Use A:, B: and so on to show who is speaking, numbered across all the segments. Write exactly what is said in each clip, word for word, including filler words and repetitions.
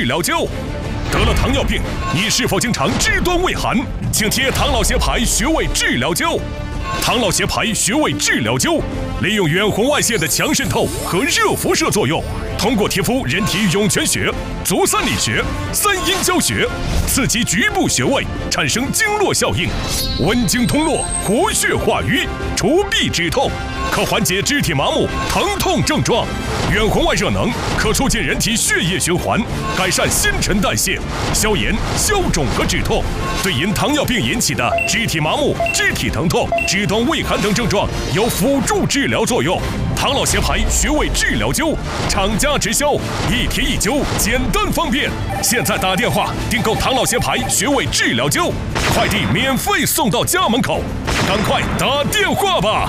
A: 疗灸。得了糖尿病，你是否经常肢端畏寒？请贴唐老协牌穴位治疗灸。唐老协牌穴位治疗灸利用远红外线的强渗透和热辐射作用，通过贴敷人体涌泉穴、足三里穴、三阴交穴，刺激局部穴位，产生经络效应，温经通络，活血化瘀，除痹止痛，可缓解肢体麻木、疼痛症状。远红外热能可促进人体血液循环，改善新陈代谢，消炎、消肿和止痛，对因糖尿病引起的肢体麻木、肢体疼痛、肢端畏寒等症状有辅助治疗作用。唐老协牌穴位治疗灸，厂家直销，一贴一灸，简单方便。现在打电话订购唐老协牌穴位治疗灸，快递免费送到家门口，赶快打电话吧！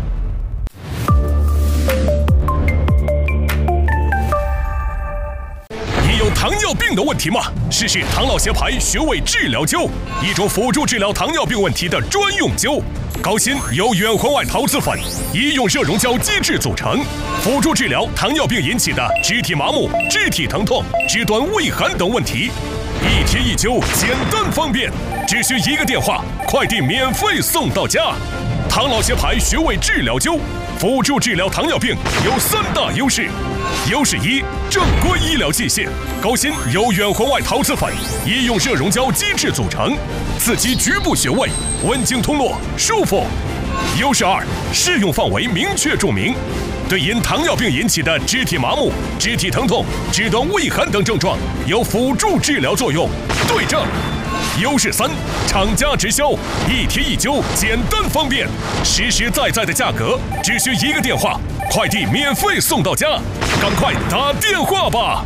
A: 你有糖尿病的问题吗？试试唐老协牌穴位治疗灸，一种辅助治疗糖尿病问题的专用灸。高锌由远红外陶瓷粉、医用热溶胶基质组成，辅助治疗糖尿病引起的肢体麻木、肢体疼痛、肢端畏寒等问题。一贴一灸，简单方便，只需一个电话，快递免费送到家。唐老协牌穴位治疗灸，辅助治疗糖尿病有三大优势。优势一：正规医疗器械，高锌由远红外陶瓷粉、医用热溶胶基质组成，刺激局部穴位，温经通络，舒服。优势二：适用范围明确注明，对因糖尿病引起的肢体麻木、肢体疼痛、肢端畏寒等症状有辅助治疗作用，对症。优势三：厂家直销，一贴一灸，简单方便，实实在在的价格，只需一个电话，快递免费送到家，赶快打电话吧！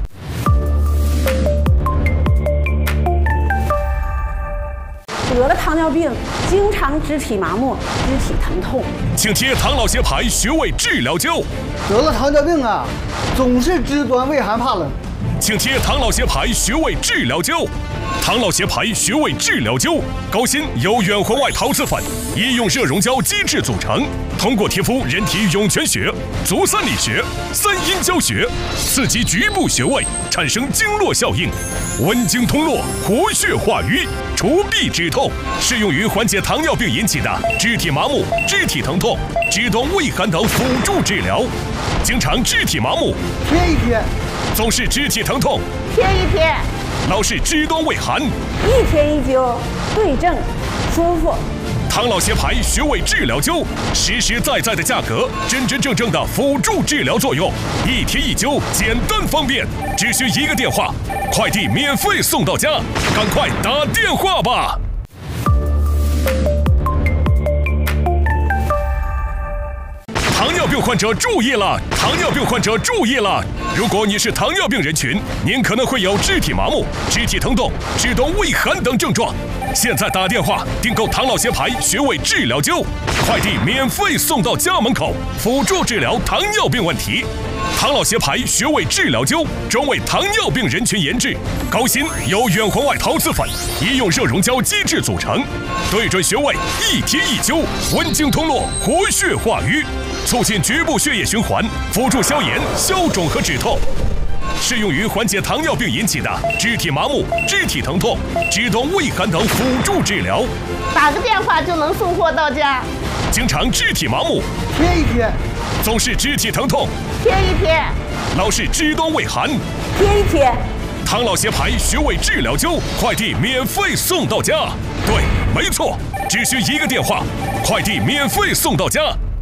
B: 得了糖尿病，经常肢体麻木、肢体疼痛，
A: 请贴唐老协牌穴位治疗灸。
C: 得了糖尿病啊，总是肢端畏寒怕冷，
A: 请贴唐老协牌穴位治疗灸。唐老协牌穴位治疗灸，高锌由远红外陶瓷粉、医用热溶胶基质组成，通过贴敷人体涌泉穴、足三里穴、三阴交穴，刺激局部穴位，产生经络效应，温经通络，活血化瘀，除痹止痛，适用于缓解糖尿病引起的肢体麻木、肢体疼痛、肢端畏寒等辅助治疗。经常肢体麻木，
C: 贴一贴；
A: 总是肢体疼痛，
B: 贴一贴；
A: 老是肢端畏寒，
B: 一贴一灸，对症，舒服。
A: 唐老协牌穴位治疗灸，实实在在的价格，真真正正的辅助治疗作用，一贴一灸，简单方便，只需一个电话，快递免费送到家，赶快打电话吧！糖尿病患者注意了！糖尿病患者注意了！如果你是糖尿病人群，您可能会有肢体麻木、肢体疼痛、肢端畏寒等症状。现在打电话订购唐老协牌穴位治疗灸，快递免费送到家门口，辅助治疗糖尿病问题。唐老协牌穴位治疗灸专为糖尿病人群研制，高锌由远红外陶瓷粉、医用热溶胶基质组成，对准穴位一贴一灸，温经通络，活血化瘀，促进局部血液循环，辅助消炎、消肿和止痛，适用于缓解糖尿病引起的肢体麻木、肢体疼痛、肢端畏寒等辅助治疗。
B: 打个电话就能送货到家。
A: 经常肢体麻木，
C: 贴一贴；
A: 总是肢体疼痛，
B: 贴一贴；
A: 老是肢端畏寒，
B: 贴一贴。
A: 唐老协牌穴位治疗灸，快递免费送到家。对，没错，只需一个电话，快递免费送到家。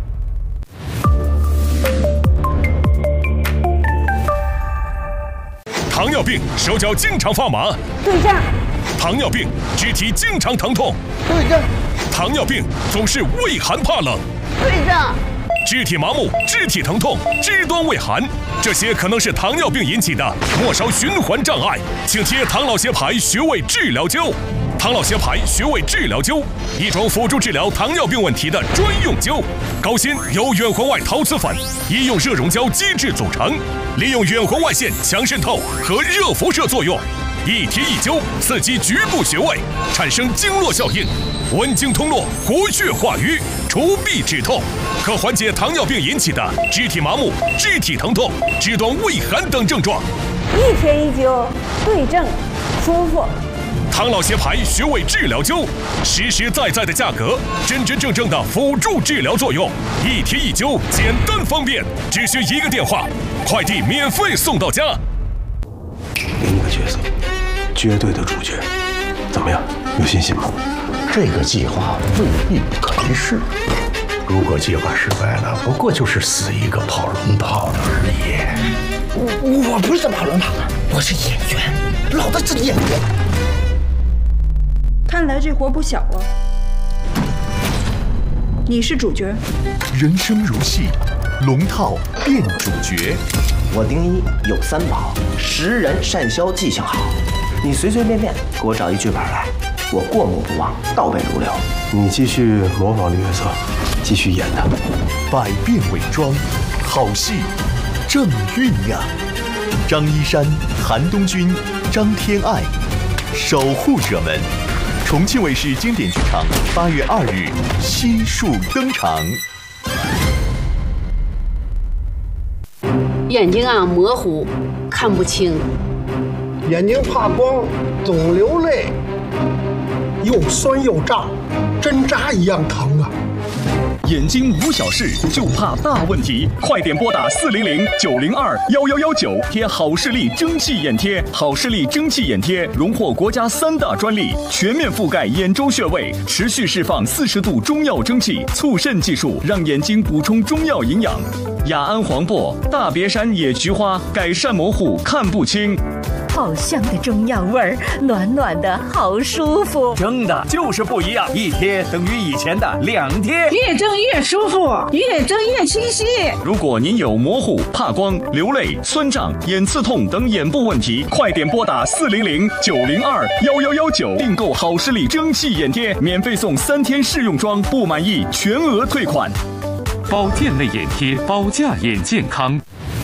A: 糖尿病手脚经常发麻，
B: 对症。
A: 糖尿病肢体经常疼痛，
C: 对症。
A: 糖尿病总是畏寒怕冷，
B: 对症。
A: 肢体麻木、肢体疼痛、肢端畏寒，这些可能是糖尿病引起的末梢循环障碍，请贴唐老协牌穴位治疗灸。唐老协牌穴位治疗灸，一种辅助治疗糖尿病问题的专用灸，高锌由远红外陶瓷粉、医用热溶胶基质组成，利用远红外线强渗透和热辐射作用，一贴一灸，刺激局部穴位，产生经络效应，温经通络，活血化瘀，除痹止痛，可缓解糖尿病引起的肢体麻木、肢体疼痛、肢端畏寒等症状。
B: 一天一灸，对症舒服。
A: 唐老协牌穴位治疗灸，实实在在的价格，真真正正的辅助治疗作用，一贴一灸，简单方便，只需一个电话，快递免费送到家。
D: 给你个角色，绝对的主角，怎么样？有信心吗？
E: 这个计划未必不可一试。如果计划失败了，不过就是死一个跑龙套的而已。
F: 我我不是跑龙套的，我是演员，老子是演员。
G: 看来这活不小啊！你是主角。
H: 人生如戏，龙套变主角。
I: 我丁一有三宝：识人、善消、记性好。你随随便便给我找一剧本来，我过目不忘，倒背如流。
D: 你继续模仿这个角色，继续演他。
H: 百变伪装，好戏正酝酿。张一山、韩东君、张天爱，守护者们。重庆卫视经典剧场八月二日悉数登场。
J: 眼睛啊模糊，看不清。
F: 眼睛怕光，总流泪，又酸又胀，针扎一样疼啊！
K: 眼睛无小事，就怕大问题，快点拨打四零零九零二幺幺幺九，贴好视力蒸汽眼贴。好视力蒸汽眼贴荣获国家三大专利，全面覆盖眼周穴位，持续释放四十度中药蒸汽，促渗技术让眼睛补充中药营养。雅安黄柏、大别山野菊花，改善模糊看不清。
L: 好香的中药味儿，暖暖的好舒服。
M: 蒸的就是不一样，一贴等于以前的两贴，
N: 越蒸越舒服，越蒸越清晰。
K: 如果您有模糊、怕光、流泪、酸胀、眼刺痛等眼部问题，快点拨打四零零九零二幺幺幺九，订购好视力蒸汽眼贴，免费送三天试用装，不满意全额退款。
O: 保健类眼贴，保价眼健康。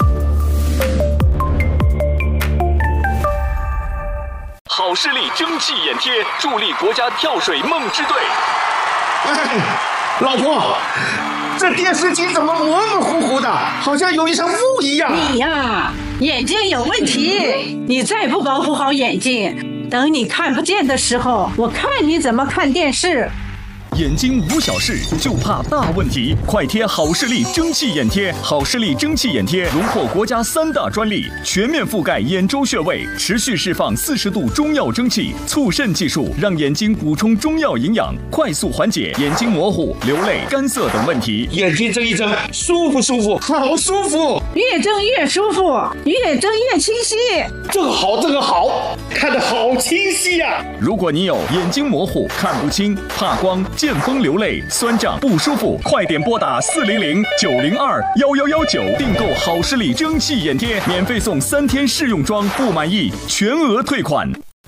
K: 好视力蒸汽眼贴，助力国家跳水梦之队。
F: 哎，老婆，这电视机怎么模模糊糊的，好像有一层雾一样？
N: 你呀，眼睛有问题，你再不保护好眼睛，等你看不见的时候，我看你怎么看电视。
K: 眼睛无小事，就怕大问题，快贴好视力蒸汽眼贴。好视力蒸汽眼贴荣获国家三大专利，全面覆盖眼周穴位，持续释放四十度中药蒸汽，促渗技术让眼睛补充中药营养，快速缓解眼睛模糊、流泪、干涩等问题。
F: 眼睛睁一睁，舒服舒服，好舒服，
N: 越睁越舒服，越睁越清晰。
F: 这个好，这个好，看得好清晰呀、啊！
K: 如果你有眼睛模糊、看不清、怕光、见风流泪、酸胀不舒服，快点拨打四零零九零二幺幺幺九，订购好视力蒸汽眼贴，免费送三天试用装，不满意全额退款。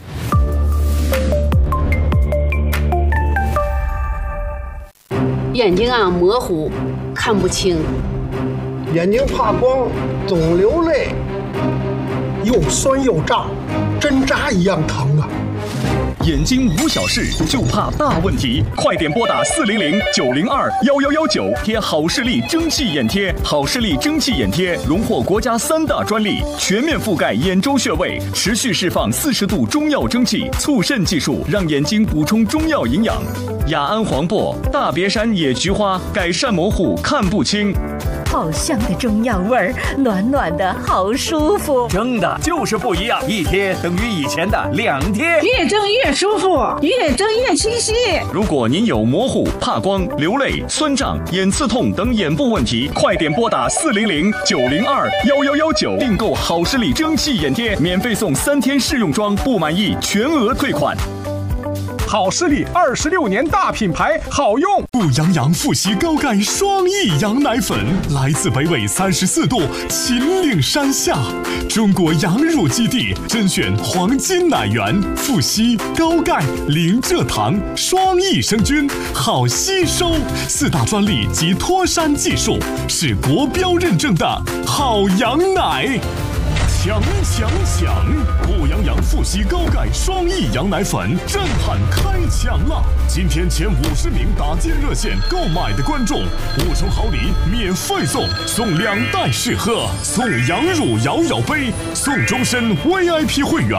J: 眼睛啊模糊，看不清。
F: 眼睛怕光，总流泪，又酸又胀，针扎一样疼啊！
K: 眼睛无小事，就怕大问题，快点拨打四零零九零二幺幺幺九，贴好视力蒸汽眼贴。好视力蒸汽眼贴荣获国家三大专利，全面覆盖眼周穴位，持续释放四十度中药蒸汽，促渗技术让眼睛补充中药营养。雅安黄柏、大别山野菊花，改善模糊看不清。
L: 好香的中药味儿，暖暖的好舒服。
M: 蒸的就是不一样，一贴等于以前的两贴，
N: 越蒸越舒服，越蒸越清晰。
K: 如果您有模糊、怕光、流泪、酸胀、眼刺痛等眼部问题，快点拨打四零零九零二幺幺幺九，订购好视力蒸汽眼贴，免费送三天试用装，不满意全额退款。
P: 好视力二十六年大品牌，好用。
A: 不阳阳复习高钙双益羊奶粉，来自北纬三十四度秦岭山下，中国羊乳基地甄选黄金奶源，复吸高钙零蔗糖双益生菌，好吸收，四大专利及脱山技术，是国标认证的好羊奶。强强强！不阳阳复素硒高钙双益阳奶粉震撼开抢了！今天前五十名打进热线购买的观众，五重好礼免费送，送两袋试喝，送羊乳摇摇杯，送终身 V I P 会员，